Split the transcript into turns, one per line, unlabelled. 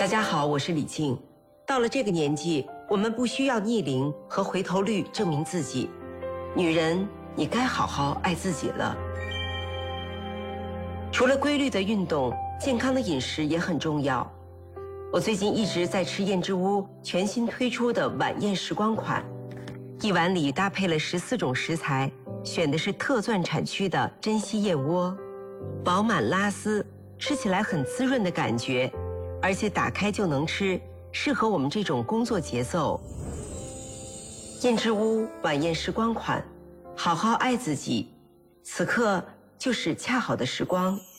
大家好，我是李静。到了这个年纪，我们不需要逆龄和回头率证明自己。女人，你该好好爱自己了。除了规律的运动，健康的饮食也很重要。我最近一直在吃燕之屋全新推出的晚宴时光款，一碗里搭配了14种食材，选的是特钻产区的珍稀燕窝，饱满拉丝，吃起来很滋润的感觉，而且打开就能吃，适合我们这种工作节奏。燕之屋晚宴时光款，好好爱自己，此刻就是恰好的时光。